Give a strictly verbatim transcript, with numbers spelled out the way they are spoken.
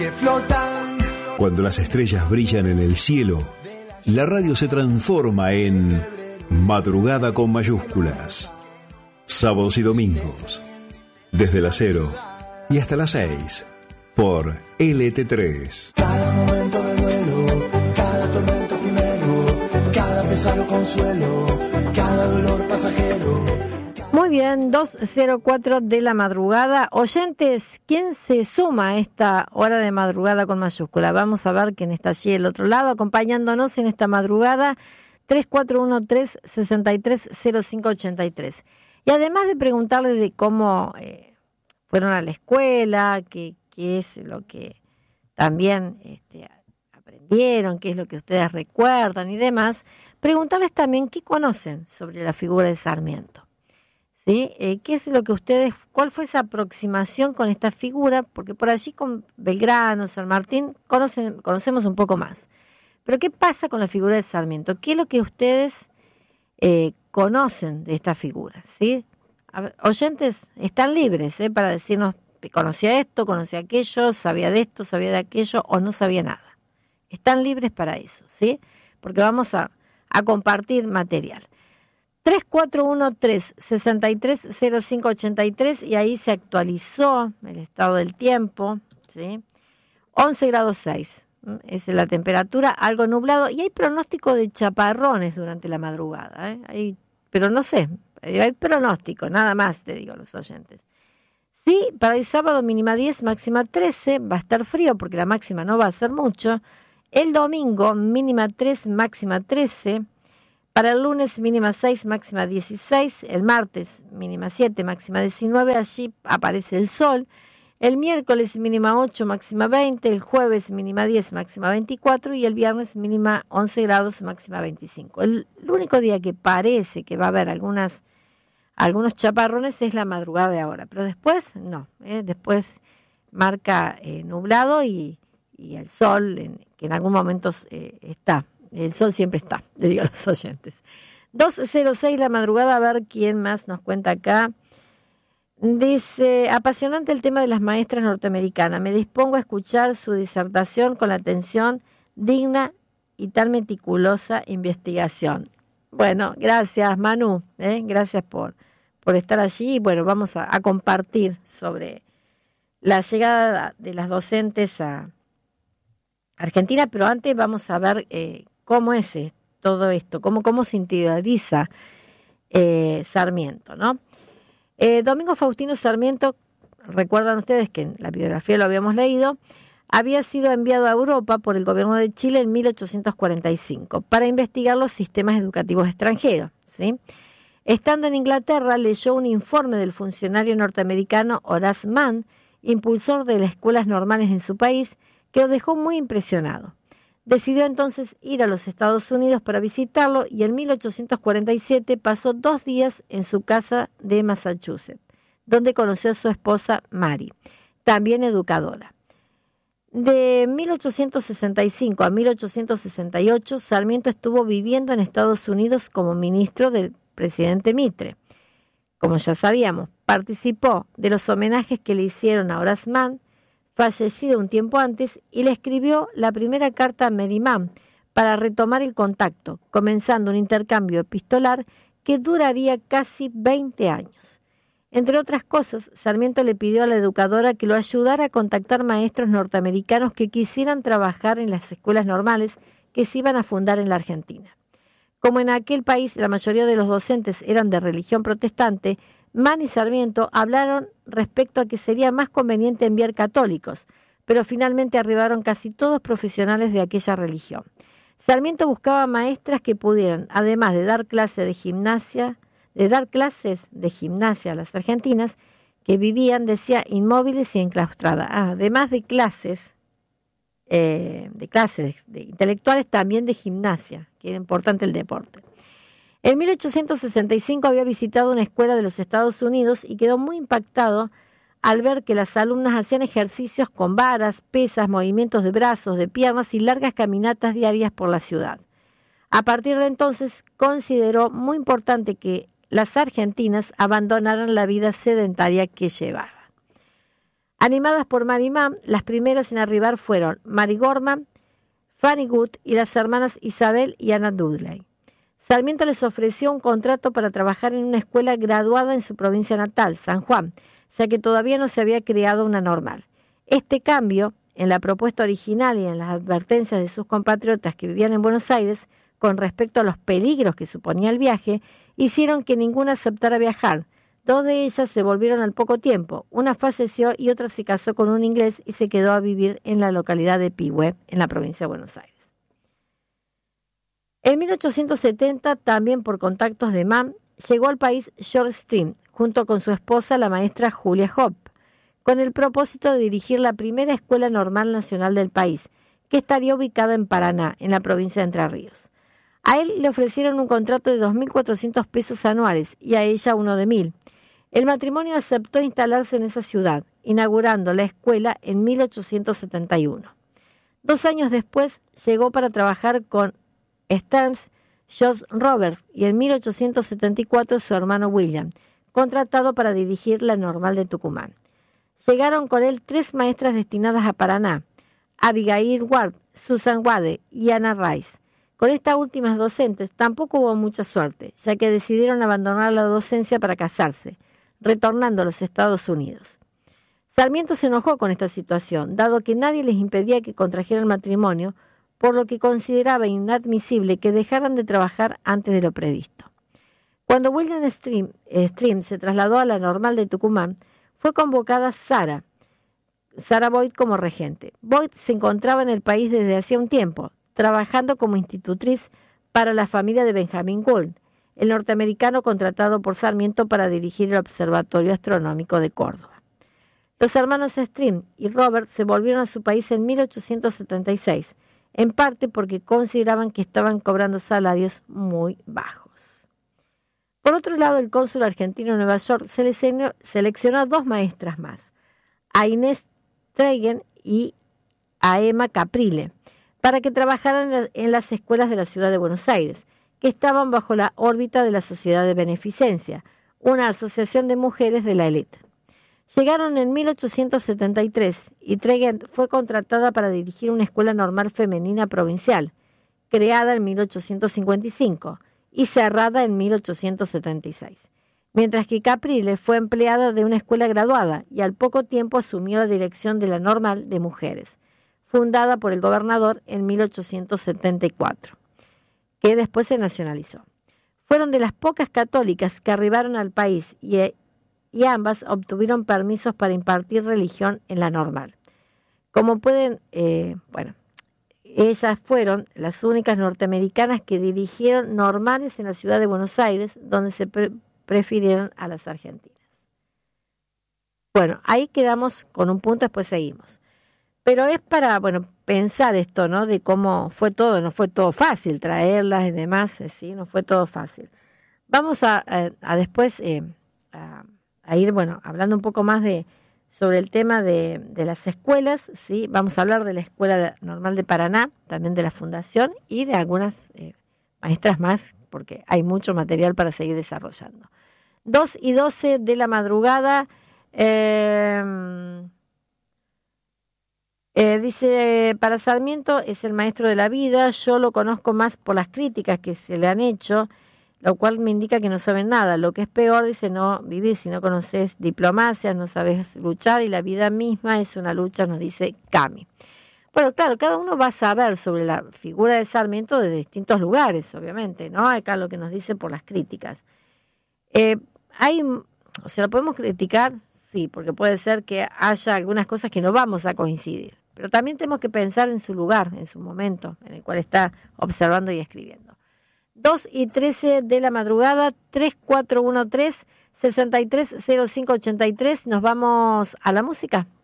Cuando las estrellas brillan en el cielo, la radio se transforma en Madrugada con mayúsculas. Sábados y domingos, desde las cero y hasta las seis, por L T tres. Cada momento de duelo, cada tormento primero, cada pesado consuelo, cada dolor pasajero. Muy bien, dos cero cuatro de la madrugada. Oyentes, ¿quién se suma a esta hora de madrugada con mayúscula? Vamos a ver quién está allí del otro lado, acompañándonos en esta madrugada, tres cuatro uno tres, seis tres cero cinco ocho tres. Y además de preguntarle de cómo eh, fueron a la escuela, qué, qué es lo que también este, aprendieron, qué es lo que ustedes recuerdan y demás, preguntarles también qué conocen sobre la figura de Sarmiento. ¿Sí? Eh, ¿Qué es lo que ustedes, cuál fue esa aproximación con esta figura? Porque por allí con Belgrano, San Martín, conocen, conocemos un poco más. Pero ¿qué pasa con la figura de Sarmiento? ¿Qué es lo que ustedes eh, conocen de esta figura? ¿Sí? A ver, oyentes, están libres ¿eh? para decirnos, conocía esto, conocía aquello, sabía de esto, sabía de aquello, o no sabía nada. Están libres para eso, ¿sí? Porque vamos a, a compartir material. tres cuatro uno tres, seis tres cero cinco ocho tres y ahí se actualizó el estado del tiempo, ¿sí? once grados seis, es la temperatura, algo nublado y hay pronóstico de chaparrones durante la madrugada, ¿eh? Hay, pero no sé, hay pronóstico, nada más te digo los oyentes. Sí, para el sábado mínima diez, máxima trece, va a estar frío porque la máxima no va a ser mucho. El domingo mínima tres, máxima trece. Para el lunes mínima seis, máxima dieciséis, el martes mínima siete, máxima diecinueve, allí aparece el sol, el miércoles mínima ocho, máxima veinte, el jueves mínima diez, máxima veinticuatro y el viernes mínima once grados, máxima veinticinco. El, el único día que parece que va a haber algunas, algunos chaparrones es la madrugada de ahora, pero después no, ¿eh? Después marca eh, nublado y, y el sol en, que en algún momento eh, está. El sol siempre está, le digo a los oyentes. dos cero seis la madrugada, a ver quién más nos cuenta acá. Dice, apasionante el tema de las maestras norteamericanas. Me dispongo a escuchar su disertación con la atención digna y tan meticulosa investigación. Bueno, gracias Manu, ¿eh? gracias por, por estar allí. Y bueno, vamos a, a compartir sobre la llegada de las docentes a Argentina, pero antes vamos a ver eh, cómo es todo esto, cómo, cómo se interioriza eh, Sarmiento, ¿no? Eh, Domingo Faustino Sarmiento, recuerdan ustedes que en la biografía lo habíamos leído, había sido enviado a Europa por el gobierno de Chile en mil ochocientos cuarenta y cinco para investigar los sistemas educativos extranjeros, ¿sí? Estando en Inglaterra, leyó un informe del funcionario norteamericano Horace Mann, impulsor de las escuelas normales en su país, que lo dejó muy impresionado. Decidió entonces ir a los Estados Unidos para visitarlo y en mil ochocientos cuarenta y siete pasó dos días en su casa de Massachusetts, donde conoció a su esposa Mary, también educadora. De mil ochocientos sesenta y cinco a mil ochocientos sesenta y ocho, Sarmiento estuvo viviendo en Estados Unidos como ministro del presidente Mitre. Como ya sabíamos, participó de los homenajes que le hicieron a Horace Mann, fallecido un tiempo antes, y le escribió la primera carta a Mary Mann para retomar el contacto, comenzando un intercambio epistolar que duraría casi veinte años. Entre otras cosas, Sarmiento le pidió a la educadora que lo ayudara a contactar maestros norteamericanos que quisieran trabajar en las escuelas normales que se iban a fundar en la Argentina. Como en aquel país la mayoría de los docentes eran de religión protestante, Mann y Sarmiento hablaron respecto a que sería más conveniente enviar católicos, pero finalmente arribaron casi todos profesionales de aquella religión. Sarmiento buscaba maestras que pudieran, además de dar clase de gimnasia, de dar clases de gimnasia a las argentinas que vivían, decía, inmóviles y enclaustradas. Ah, además de clases, eh, de clases de, de intelectuales, también de gimnasia, que era importante el deporte. En mil ochocientos sesenta y cinco había visitado una escuela de los Estados Unidos y quedó muy impactado al ver que las alumnas hacían ejercicios con varas, pesas, movimientos de brazos, de piernas y largas caminatas diarias por la ciudad. A partir de entonces consideró muy importante que las argentinas abandonaran la vida sedentaria que llevaban. Animadas por Mary Mann, las primeras en arribar fueron Mary Gorman, Fanny Good y las hermanas Isabel y Anna Dudley. Sarmiento les ofreció un contrato para trabajar en una escuela graduada en su provincia natal, San Juan, ya que todavía no se había creado una normal. Este cambio, en la propuesta original y en las advertencias de sus compatriotas que vivían en Buenos Aires con respecto a los peligros que suponía el viaje, hicieron que ninguna aceptara viajar. Dos de ellas se volvieron al poco tiempo. Una falleció y otra se casó con un inglés y se quedó a vivir en la localidad de Pihue, en la provincia de Buenos Aires. En mil ochocientos setenta, también por contactos de Mann, llegó al país George Stream, junto con su esposa, la maestra Julia Hope, con el propósito de dirigir la primera escuela normal nacional del país, que estaría ubicada en Paraná, en la provincia de Entre Ríos. A él le ofrecieron un contrato de dos mil cuatrocientos pesos anuales y a ella uno de mil. El matrimonio aceptó instalarse en esa ciudad, inaugurando la escuela en mil ochocientos setenta y uno. Dos años después llegó para trabajar con Stearns, George Roberts y en mil ochocientos setenta y cuatro su hermano William, contratado para dirigir la normal de Tucumán. Llegaron con él tres maestras destinadas a Paraná, Abigail Ward, Susan Wade y Anna Rice. Con estas últimas docentes tampoco hubo mucha suerte, ya que decidieron abandonar la docencia para casarse, retornando a los Estados Unidos. Sarmiento se enojó con esta situación, dado que nadie les impedía que contrajeran matrimonio, por lo que consideraba inadmisible que dejaran de trabajar antes de lo previsto. Cuando William Stream, eh, Stream se trasladó a la normal de Tucumán, fue convocada Sara, Sara Boyd como regente. Boyd se encontraba en el país desde hacía un tiempo, trabajando como institutriz para la familia de Benjamin Gould, el norteamericano contratado por Sarmiento para dirigir el Observatorio Astronómico de Córdoba. Los hermanos Stream y Robert se volvieron a su país en mil ochocientos setenta y seis, en parte porque consideraban que estaban cobrando salarios muy bajos. Por otro lado, el cónsul argentino en Nueva York seleccionó, seleccionó a dos maestras más, a Inés Tragen y a Emma Caprile, para que trabajaran en las escuelas de la ciudad de Buenos Aires, que estaban bajo la órbita de la Sociedad de Beneficencia, una asociación de mujeres de la élite. Llegaron en mil ochocientos setenta y tres y Tragen fue contratada para dirigir una escuela normal femenina provincial, creada en mil ochocientos cincuenta y cinco y cerrada en mil ochocientos setenta y seis, mientras que Caprile fue empleada de una escuela graduada y al poco tiempo asumió la dirección de la normal de mujeres, fundada por el gobernador en mil ochocientos setenta y cuatro, que después se nacionalizó. Fueron de las pocas católicas que arribaron al país y y ambas obtuvieron permisos para impartir religión en la normal. Como pueden, eh, bueno, ellas fueron las únicas norteamericanas que dirigieron normales en la ciudad de Buenos Aires, donde se pre- prefirieron a las argentinas. Bueno, ahí quedamos con un punto, después seguimos. Pero es para, bueno, pensar esto, ¿no? De cómo fue todo, no fue todo fácil traerlas y demás, ¿sí? No fue todo fácil. Vamos a, a, a después... Eh, a, a ir, bueno, hablando un poco más de sobre el tema de, de las escuelas, ¿sí? Vamos a hablar de la Escuela Normal de Paraná, también de la Fundación y de algunas eh, maestras más, porque hay mucho material para seguir desarrollando. dos y doce de la madrugada, eh, eh, dice, para Sarmiento es el maestro de la vida, yo lo conozco más por las críticas que se le han hecho, lo cual me indica que no saben nada. Lo que es peor, dice, no vivir si no conoces diplomacia, no sabes luchar y la vida misma es una lucha, nos dice Cami. Bueno, claro, cada uno va a saber sobre la figura de Sarmiento de distintos lugares, obviamente, ¿no? Acá lo que nos dice por las críticas. Eh, hay, o sea, ¿lo podemos criticar? Sí, porque puede ser que haya algunas cosas que no vamos a coincidir, pero también tenemos que pensar en su lugar, en su momento, en el cual está observando y escribiendo. dos y trece de la madrugada, tres cuatro uno tres, seis tres cero cinco ocho tres. Nos vamos a la música.